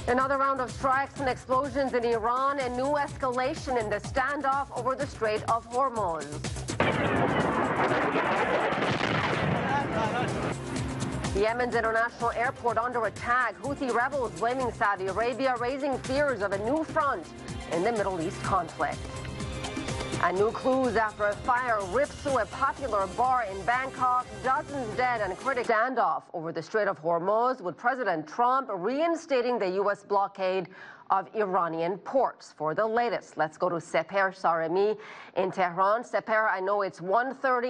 Another round of strikes and explosions in Iran and new escalation in the standoff over the Strait of Hormuz. Yemen's international airport under attack. Houthi rebels blaming Saudi Arabia, raising fears of a new front in the Middle East conflict. And new clues after a fire rips through a popular bar in Bangkok. Dozens dead and critics standoff over the Strait of Hormuz, with President Trump reinstating the U.S. blockade of Iranian ports. For the latest, let's go to Seper Saremi in Tehran. Seper, I know it's 1:30.